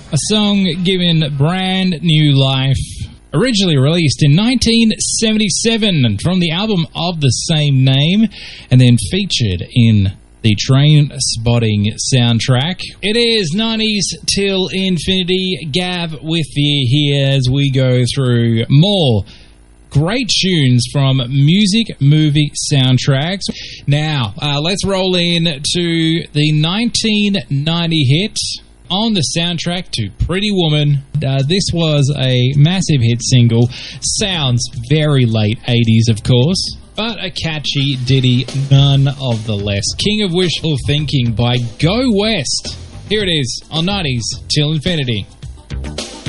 a song given brand new life. Originally released in 1977 from the album of the same name, and then featured in the Train Spotting soundtrack. It is 90s Till Infinity. Gav with you here as we go through more great tunes from music movie soundtracks. Now, let's roll in to the 1990 hit on the soundtrack to Pretty Woman. This was a massive hit single. Sounds very late 80s, of course, but a catchy ditty none of the less. King of Wishful Thinking by Go West. Here it is on 90s Till Infinity.